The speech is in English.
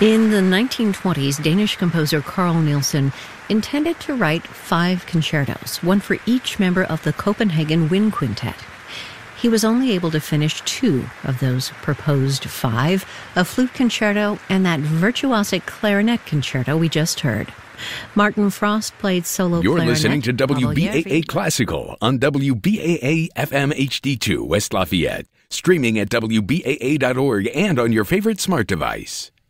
In the 1920s, Danish composer Carl Nielsen intended to write 5 concertos, one for each member of the Copenhagen Wind Quintet. He was only able to finish 2 of those proposed 5, a flute concerto and that virtuosic clarinet concerto we just heard. Martin Frost played solo You're clarinet. You're listening to WBAA Classical on WBAA FM HD2 West Lafayette. Streaming at WBAA.org and on your favorite smart device.